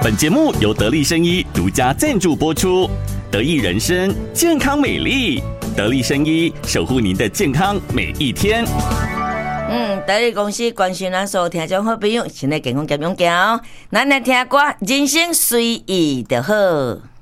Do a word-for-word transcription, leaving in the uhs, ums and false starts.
本节目由得力生医独家赞助播出，得益人生健康美丽，得力生医守护您的健康每一天。 嗯，得力公司关心咱所有听众好朋友，身体健康健永健，咱来听歌，人生随意就好。